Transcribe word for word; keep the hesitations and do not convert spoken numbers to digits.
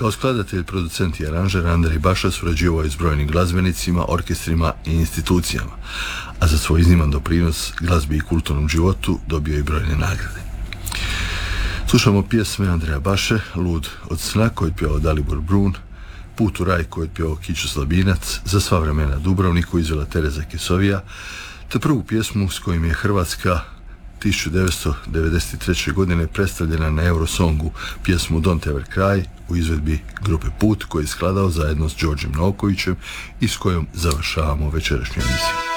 Kao skladatelj, producent i aranžer Andrej Baša surađivao je s brojnim glazbenicima, orkestrima i institucijama, a za svoj izniman doprinos glazbi i kulturnom životu dobio i brojne nagrade. Slušamo pjesme Andreja Baše, Lud od sna koju je pjevao Dalibor Brun, Put u raj koju je pjevao Kićo Slabinac, Za sva vremena Dubrovnik koju izvela Tereza Kesovija, te prvu pjesmu s kojim je Hrvatska tisuću devetsto devedeset treće. godine predstavljena na Eurosongu, pjesmu Don't Ever Cry u izvedbi grupe Put, koji je skladao zajedno s Đorđem Novkovićem i s kojom završavamo večerašnju emisiju.